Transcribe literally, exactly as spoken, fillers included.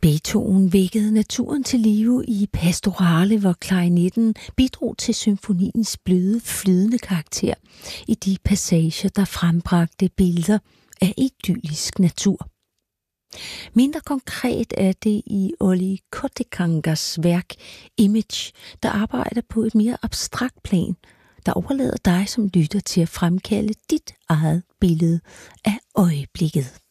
Beethoven vækkede naturen til live i Pastorale, hvor klarinetten bidrog til symfoniens bløde, flydende karakter i de passager, der frembragte billeder af idyllisk natur. Mindre konkret er det i Olli Kotikangas værk Image, der arbejder på et mere abstrakt plan, der overlader dig som lytter til at fremkalde dit eget billede af øjeblikket.